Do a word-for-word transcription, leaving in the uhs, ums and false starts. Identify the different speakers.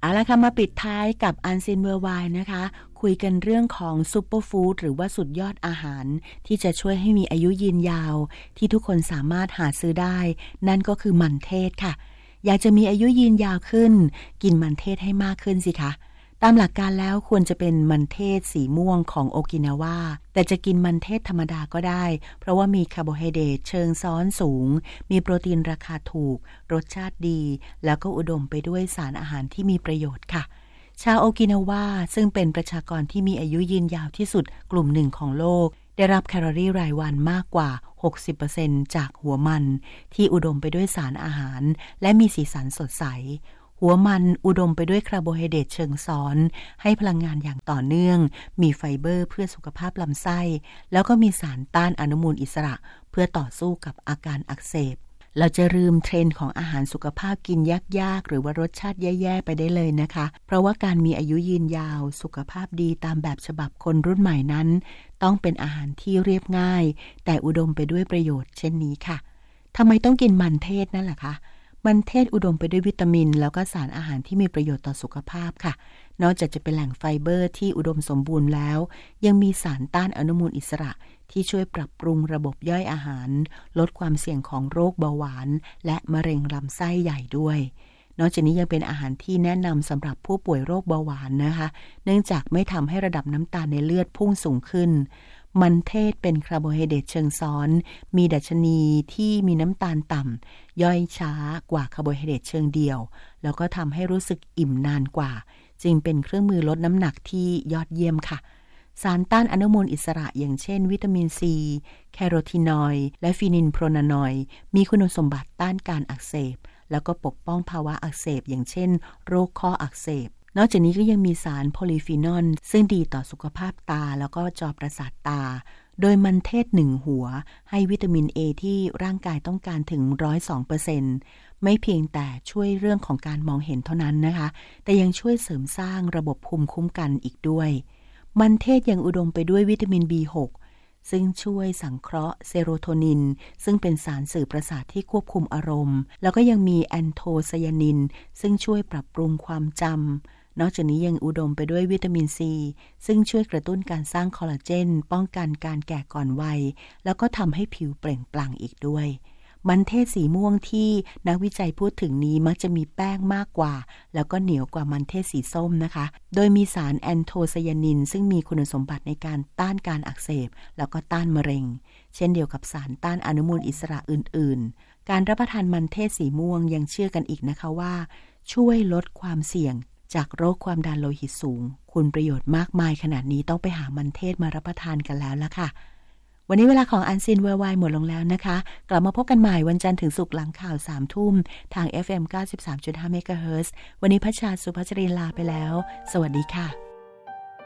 Speaker 1: เอาละค่ะมาปิดท้ายกับอันซินเวอร์ไวนะคะคุยกันเรื่องของซูเปอร์ฟู้ดหรือว่าสุดยอดอาหารที่จะช่วยให้มีอายุยืนยาวที่ทุกคนสามารถหาซื้อได้นั่นก็คือมันเทศค่ะอยากจะมีอายุยืนยาวขึ้นกินมันเทศให้มากขึ้นสิคะตามหลักการแล้วควรจะเป็นมันเทศสีม่วงของโอกินาวาแต่จะกินมันเทศธรรมดาก็ได้เพราะว่ามีคาร์โบไฮเดรตเชิงซ้อนสูงมีโปรตีนราคาถูกรสชาติดีแล้วก็อุดมไปด้วยสารอาหารที่มีประโยชน์ค่ะชาวโอกินาวาซึ่งเป็นประชากรที่มีอายุยืนยาวที่สุดกลุ่มหนึ่งของโลกได้รับแคลอรี่รายวันมากกว่า หกสิบเปอร์เซ็นต์ จากหัวมันที่อุดมไปด้วยสารอาหารและมีสีสันสดใสหัวมันอุดมไปด้วยคาร์โบไฮเดรตเชิงซ้อนให้พลังงานอย่างต่อเนื่องมีไฟเบอร์เพื่อสุขภาพลำไส้แล้วก็มีสารต้านอนุมูลอิสระเพื่อต่อสู้กับอาการอักเสบเราจะลืมเทรนด์ของอาหารสุขภาพกินยากๆหรือว่ารสชาติแย่ๆไปได้เลยนะคะเพราะว่าการมีอายุยืนยาวสุขภาพดีตามแบบฉบับคนรุ่นใหม่นั้นต้องเป็นอาหารที่เรียบง่ายแต่อุดมไปด้วยประโยชน์เช่นนี้ค่ะทำไมต้องกินมันเทศนั่นแหละคะมันเทศอุดมไปด้วยวิตามินแล้วก็สารอาหารที่มีประโยชน์ต่อสุขภาพค่ะนอกจากจะเป็นแหล่งไฟเบอร์ที่อุดมสมบูรณ์แล้วยังมีสารต้านอนุมูลอิสระที่ช่วยปรับปรุงระบบย่อยอาหารลดความเสี่ยงของโรคเบาหวานและมะเร็งลำไส้ใหญ่ด้วยนอกจากนี้ยังเป็นอาหารที่แนะนำสำหรับผู้ป่วยโรคเบาหวานนะคะเนื่องจากไม่ทำให้ระดับน้ำตาลในเลือดพุ่งสูงขึ้นมันเทศเป็นคาร์โบไฮเดรตเชิงซ้อนมีดัชนีที่มีน้ำตาลต่ำย่อยช้ากว่าคาร์โบไฮเดรตเชิงเดียวแล้วก็ทำให้รู้สึกอิ่มนานกว่าจึงเป็นเครื่องมือลดน้ำหนักที่ยอดเยี่ยมค่ะสารต้านอนุมูลอิสระอย่างเช่นวิตามินซีแคโรทีนอยด์และฟีนิลโพรนานอยด์มีคุณสมบัติต้านการอักเสบแล้วก็ปกป้องภาวะอักเสบอย่างเช่นโรคข้ออักเสบนอกจากนี้ก็ยังมีสารโพลีฟีนอลซึ่งดีต่อสุขภาพตาแล้วก็จอประสาทตาโดยมันเทศหนึ่งหัวให้วิตามิน A ที่ร่างกายต้องการถึง หนึ่งร้อยสองเปอร์เซ็นต์ ไม่เพียงแต่ช่วยเรื่องของการมองเห็นเท่านั้นนะคะแต่ยังช่วยเสริมสร้างระบบภูมิคุ้มกันอีกด้วยมันเทศยังอุดมไปด้วยวิตามิน บี หก ซึ่งช่วยสังเคราะห์เซโรโทนินซึ่งเป็นสารสื่อประสาทที่ควบคุมอารมณ์แล้วก็ยังมีแอนโทไซยานินซึ่งช่วยปรับปรุงความจำนอกจากนี้ยังอุดมไปด้วยวิตามินซีซึ่งช่วยกระตุ้นการสร้างคอลลาเจนป้องกันการแก่ก่อนวัยแล้วก็ทำให้ผิวเปล่งปลั่งอีกด้วยมันเทศสีม่วงที่นักวิจัยพูดถึงนี้มักจะมีแป้งมากกว่าแล้วก็เหนียวกว่ามันเทศสีส้มนะคะโดยมีสารแอนโทไซยานินซึ่งมีคุณสมบัติในการต้านการอักเสบแล้วก็ต้านมะเร็งเช่นเดียวกับสารต้านอนุมูลอิสระอื่นๆการรับประทานมันเทศสีม่วงยังเชื่อกันอีกนะคะว่าช่วยลดความเสี่ยงจากโรคความดันโลหิตสูงคุณประโยชน์มากมายขนาดนี้ต้องไปหามันเทศมารับประทานกันแล้วละค่ะวันนี้เวลาของอันซินเวอร์ไวหมดลงแล้วนะคะกลับมาพบกันใหม่วันจันทร์ถึงศุกร์หลังข่าวสามทุ่มทาง เอฟ เอ็ม เก้าสิบสามจุดห้า เมกะเฮิรตซ์วันนี้พัชชาสุภัชรินลาไปแล้วสวัสดีค่ะ